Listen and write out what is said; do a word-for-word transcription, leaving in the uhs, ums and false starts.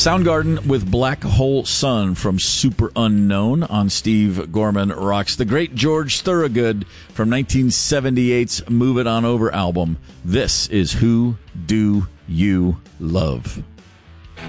Soundgarden with Black Hole Sun from Super Unknown on Steve Gorman Rocks. The great George Thorogood from nineteen seventy-eight's Move It On Over album. This is Who Do You Love?